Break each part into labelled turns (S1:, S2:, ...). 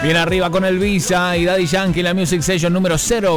S1: Bien arriba con el Visa y Daddy Yankee, la Music Session número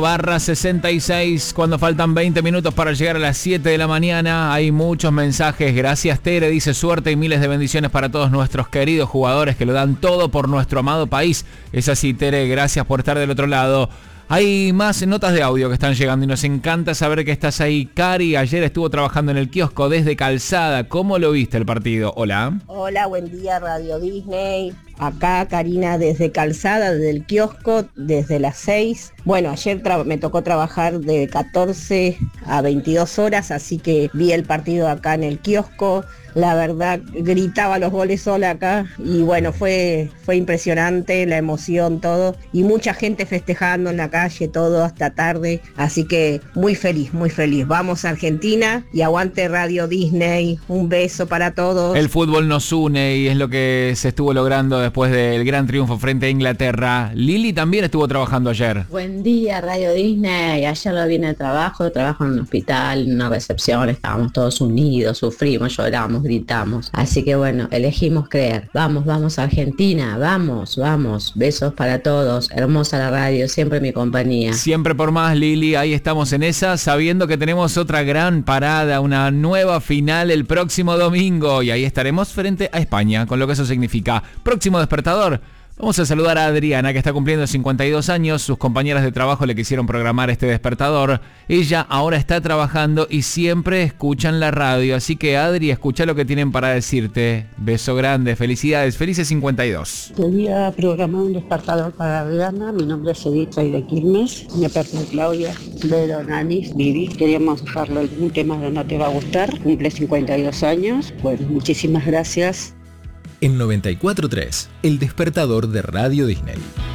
S1: 0/66. Cuando faltan 20 minutos para llegar a las 7 de la mañana, hay muchos mensajes. Gracias, Tere, dice suerte y miles de bendiciones para todos nuestros queridos jugadores que lo dan todo por nuestro amado país. Es así, Tere, gracias por estar del otro lado. Hay más notas de audio que están llegando y nos encanta saber que estás ahí. Cari, ayer estuvo trabajando en el kiosco desde Calzada. ¿Cómo lo viste el partido? Hola.
S2: Hola, buen día Radio Disney. Acá Karina desde Calzada, desde el kiosco, desde las 6. Bueno, ayer me tocó trabajar de 14 a 22 horas, así que vi el partido acá en el kiosco. La verdad, gritaba los goles sola acá y bueno, fue impresionante la emoción, todo. Y mucha gente festejando en la calle, todo hasta tarde. Así que muy feliz, muy feliz. Vamos a Argentina y aguante Radio Disney. Un beso para todos.
S1: El fútbol nos une y es lo que se estuvo logrando después del gran triunfo frente a Inglaterra. Lili también estuvo trabajando ayer.
S3: Buen día, Radio Disney. Ayer lo vine de trabajo en un hospital, en una recepción, estábamos todos unidos, sufrimos, lloramos, gritamos. Así que bueno, elegimos creer. Vamos Argentina, vamos. Besos para todos. Hermosa la radio, siempre mi compañía.
S1: Siempre por más, Lili. Ahí estamos en esa, sabiendo que tenemos otra gran parada, una nueva final el próximo domingo. Y ahí estaremos frente a España, con lo que eso significa. Próximo despertador. Vamos a saludar a Adriana, que está cumpliendo 52 años. Sus compañeras de trabajo le quisieron programar este despertador. Ella ahora está trabajando y siempre escuchan la radio. Así que, Adri, escucha lo que tienen para decirte. Beso grande, felicidades, felices 52.
S4: Quería programar un despertador para Adriana. Mi nombre es Edith, soy de Quilmes. Mi persona Claudia, Vero, Nani, Vivi. Queríamos dejarle un tema de No Te Va a Gustar. Cumple 52 años. Bueno, muchísimas gracias.
S5: En 94.3, el despertador de Radio Disney.